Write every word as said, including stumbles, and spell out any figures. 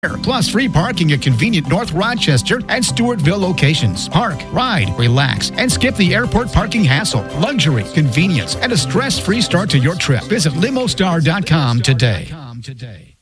Plus free parking at convenient North Rochester and Stewartville locations. Park, ride, relax, and skip the airport parking hassle. Luxury, convenience, and a stress-free start to your trip. Visit limostar dot com today.